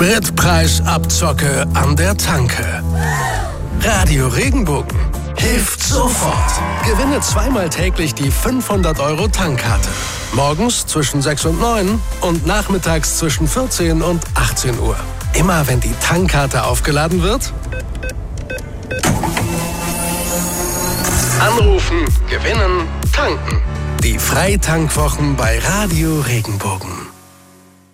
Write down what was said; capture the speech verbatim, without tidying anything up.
Spritpreisabzocke an der Tanke. Radio Regenbogen hilft sofort. Gewinne zweimal täglich die fünfhundert Euro Tankkarte. Morgens zwischen sechs und neun und nachmittags zwischen vierzehn und achtzehn Uhr. Immer wenn die Tankkarte aufgeladen wird, anrufen, gewinnen, tanken. Die Freitankwochen bei Radio Regenbogen.